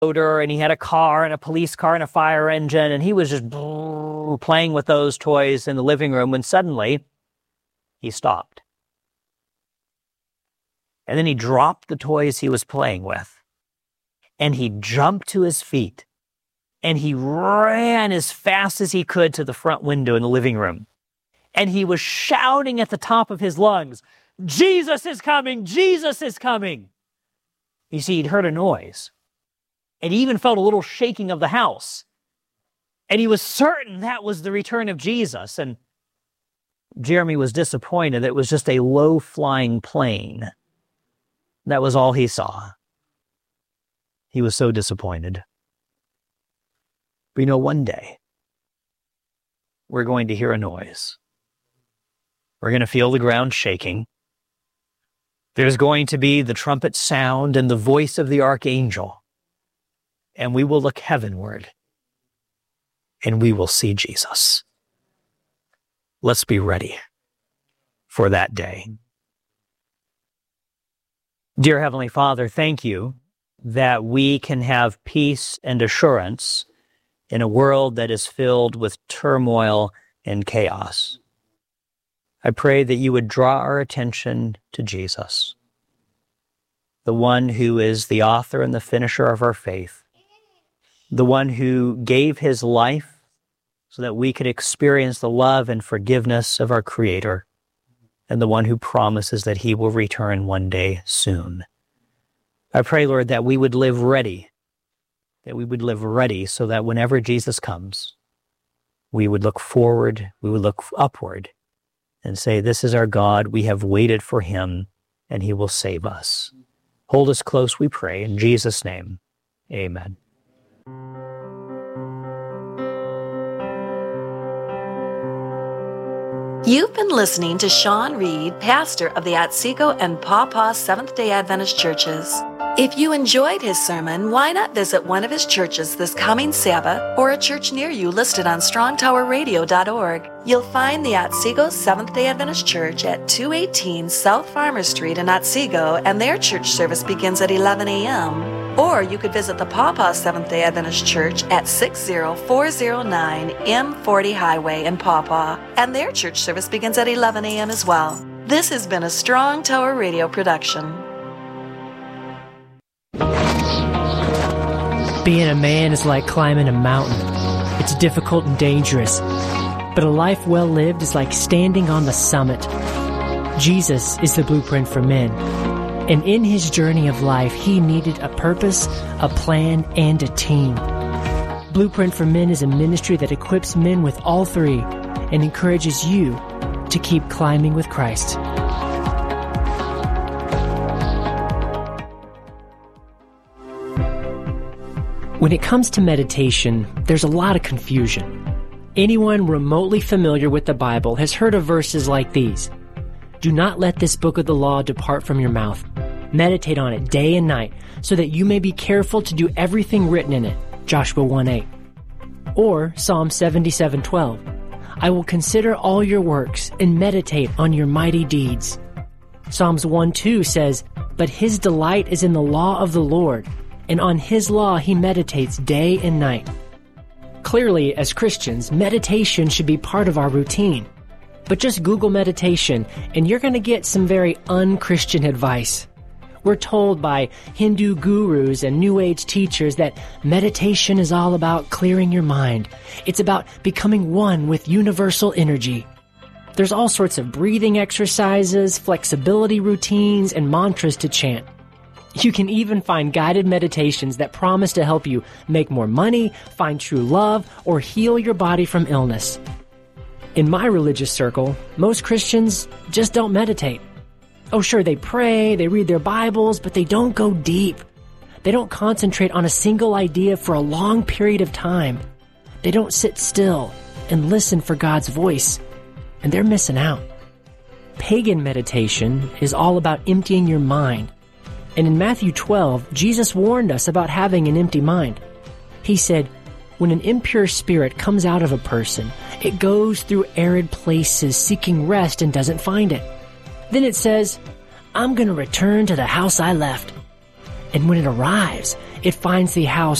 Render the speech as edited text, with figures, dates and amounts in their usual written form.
motor, and he had a car and a police car and a fire engine, and he was just playing with those toys in the living room when suddenly he stopped. And then he dropped the toys he was playing with, and he jumped to his feet, and he ran as fast as he could to the front window in the living room. And he was shouting at the top of his lungs, "Jesus is coming! Jesus is coming!" You see, he'd heard a noise. And he even felt a little shaking of the house. And he was certain that was the return of Jesus. And Jeremy was disappointed that it was just a low-flying plane. That was all he saw. He was so disappointed. But you know, one day, we're going to hear a noise. We're going to feel the ground shaking. There's going to be the trumpet sound and the voice of the archangel. And we will look heavenward. And we will see Jesus. Let's be ready for that day. Dear Heavenly Father, thank you that we can have peace and assurance in a world that is filled with turmoil and chaos. I pray that you would draw our attention to Jesus, the one who is the author and the finisher of our faith, the one who gave his life so that we could experience the love and forgiveness of our Creator, and the one who promises that he will return one day soon. I pray, Lord, that we would live ready, so that whenever Jesus comes, we would look forward, we would look upward, and say, this is our God, we have waited for him, and he will save us. Hold us close, we pray, in Jesus' name, amen. You've been listening to Sean Reed, pastor of the Otsego and Paw Paw Seventh-day Adventist churches. If you enjoyed his sermon, why not visit one of his churches this coming Sabbath or a church near you listed on strongtowerradio.org. You'll find the Otsego Seventh-day Adventist Church at 218 South Farmer Street in Otsego, and their church service begins at 11 a.m. Or you could visit the Paw Paw Seventh-day Adventist Church at 60409 M40 Highway in Paw Paw, and their church service begins at 11 a.m. as well. This has been a Strong Tower Radio production. Being a man is like climbing a mountain. It's difficult and dangerous. But a life well lived is like standing on the summit. Jesus is the blueprint for men. And in his journey of life, he needed a purpose, a plan, and a team. Blueprint for Men is a ministry that equips men with all three and encourages you to keep climbing with Christ. When it comes to meditation, there's a lot of confusion. Anyone remotely familiar with the Bible has heard of verses like these. Do not let this book of the law depart from your mouth. Meditate on it day and night, so that you may be careful to do everything written in it. Joshua 1:8. Or Psalm 77:12. I will consider all your works and meditate on your mighty deeds. Psalms 1:2 says, but his delight is in the law of the Lord, and on his law he meditates day and night. Clearly, as Christians, meditation should be part of our routine. But just Google meditation, and you're going to get some very un-Christian advice. We're told by Hindu gurus and New Age teachers that meditation is all about clearing your mind. It's about becoming one with universal energy. There's all sorts of breathing exercises, flexibility routines, and mantras to chant. You can even find guided meditations that promise to help you make more money, find true love, or heal your body from illness. In my religious circle, most Christians just don't meditate. Oh, sure, they pray, they read their Bibles, but they don't go deep. They don't concentrate on a single idea for a long period of time. They don't sit still and listen for God's voice, and they're missing out. Pagan meditation is all about emptying your mind. And in Matthew 12, Jesus warned us about having an empty mind. He said, when an impure spirit comes out of a person, it goes through arid places seeking rest and doesn't find it. Then it says, I'm going to return to the house I left. And when it arrives, it finds the house